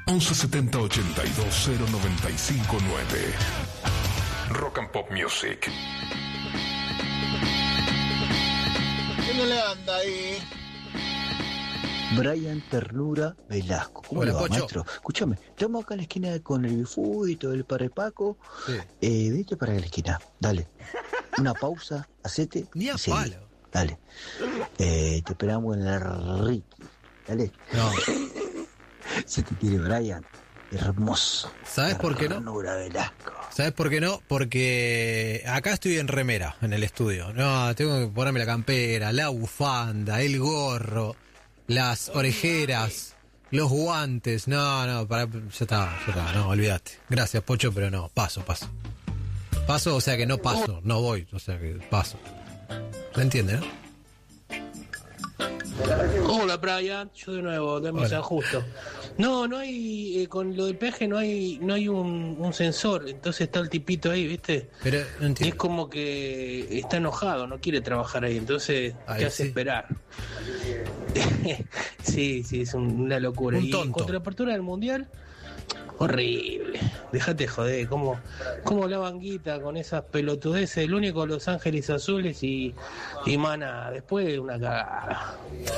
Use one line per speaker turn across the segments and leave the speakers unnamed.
1170 82 0959. Rock and Pop Music.
¿Qué no le anda ahí?
Brian Ternura Velasco. ¿Cómo
Hola,
le va,
Pocho.
maestro? Escúchame, estamos acá en la esquina con el bifudito, el padre Paco.
Sí.
Vete para la esquina, dale. Una pausa, hacete.
Ni a
y seguí.
palo.
Dale. Te esperamos en la Ricky. Dale.
No.
Se te quiere, Brian. Hermoso.
¿Sabes por qué no?
Ternura Velasco.
¿Sabes por qué no? Porque acá estoy en remera, en el estudio. No, tengo que ponerme la campera, la bufanda, el gorro, las orejeras, los guantes. No, ya está, no, olvídate. Gracias, Pocho, pero no, paso. Paso, o sea que no paso, no voy, o sea que paso. ¿Me entiende, no?
Hola Brian, yo de nuevo, dame San Justo. No hay, con lo del peaje no hay un sensor, entonces está el tipito ahí, ¿viste?
Pero no
Y
entiendo.
es como que está enojado, no quiere trabajar ahí, entonces
Ahí
te hace
sí.
esperar. Sí, es una locura.
Un
Y
tonto.
contra la apertura del Mundial, horrible. Déjate joder, cómo la guita con esas pelotudeces, el único Los Ángeles Azules y Mana, después una cagada.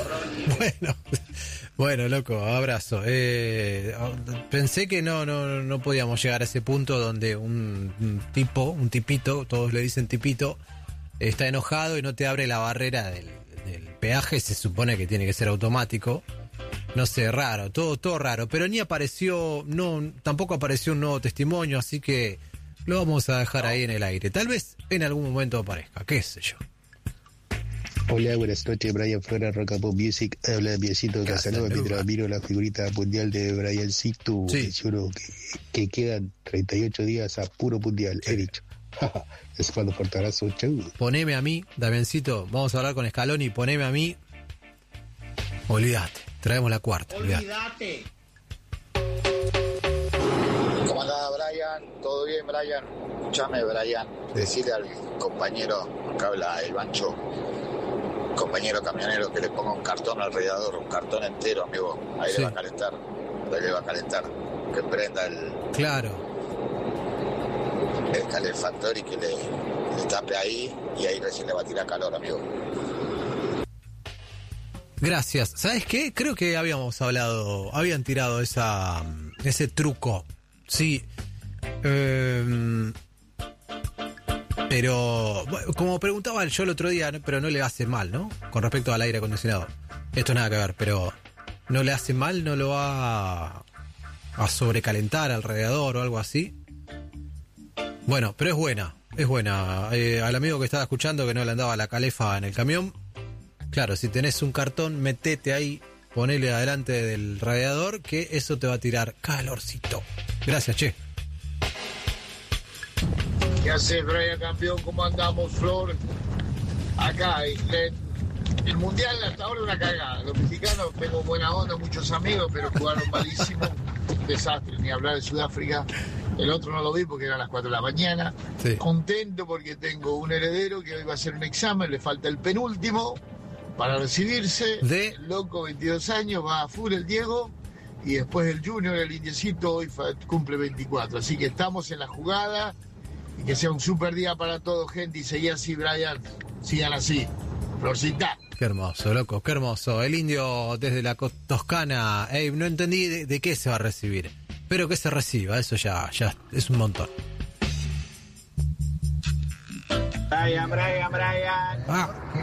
Bueno, loco, abrazo. Pensé que no podíamos llegar a ese punto donde un tipito, todos le dicen tipito, está enojado y no te abre la barrera del peaje. Se supone que tiene que ser automático. No sé, raro, todo raro, pero ni apareció, tampoco apareció un nuevo testimonio, así que lo vamos a dejar ahí en el aire. Tal vez en algún momento aparezca, qué sé yo.
Hola, buenas noches, Brian Flora, Rock and Pop Music. Habla de Biecito Casanova mientras miro la figurita mundial de Briancito.
Sí.
Menciono que quedan 38 días a puro mundial, he dicho. Les mando un fuerte abrazo, chau.
Poneme a mí, Damiancito, vamos a hablar con Scaloni, poneme a mí. Olvídate, traemos la cuarta.
Olvídate.
¿Cómo andás, Brian? ¿Todo bien, Brian? Escuchame, Brian. Decirle al compañero, acá habla el Bancho, compañero camionero, que le ponga un cartón al radiador, un cartón entero, amigo. Ahí
Sí.
le va a calentar. Que prenda el calefactor y que le tape ahí, y ahí recién le va a tirar calor, amigo.
Gracias. ¿Sabes qué? Creo que habían tirado ese truco. Sí. Pero, bueno, como preguntaba yo el otro día, ¿no? Pero no le hace mal, ¿no? Con respecto al aire acondicionado. Esto nada que ver, pero no le hace mal, no lo va a sobrecalentar al radiador o algo así. Bueno, pero es buena. Al amigo que estaba escuchando que no le andaba la calefa en el camión, claro, si tenés un cartón, metete ahí, ponele adelante del radiador, que eso te va a tirar calorcito. Gracias, che.
¿Qué haces, Brian, campeón? ¿Cómo andamos, Flor? Acá, el Mundial hasta ahora es una cagada. Los mexicanos, tengo buena onda, muchos amigos, pero jugaron malísimo. Un desastre, ni hablar de Sudáfrica. El otro no lo vi porque eran las 4 de la mañana.
Sí.
Contento porque tengo un heredero que hoy va a hacer un examen, le falta el penúltimo para recibirse. El loco, 22 años, va a full el Diego. Y después el Junior, el indiecito, hoy cumple 24. Así que estamos en la jugada. Y que sea un super día para todos, gente. Y seguí así, Brian. Sigan así. Florcita.
Qué hermoso, loco, qué hermoso. El indio desde la Toscana. No entendí de qué se va a recibir. Pero que se reciba, eso ya es un montón.
Brian.
Ah.